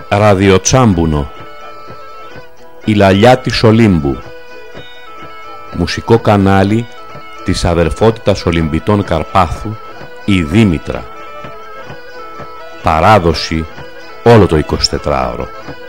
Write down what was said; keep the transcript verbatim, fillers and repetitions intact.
Ραδιοτσάμπουνο, η λαλιά της Ολύμπου, μουσικό κανάλι της αδερφότητας Ολυμπιτών Καρπάθου, η Δήμητρα. Παράδοση όλο το εικοσιτετράωρο.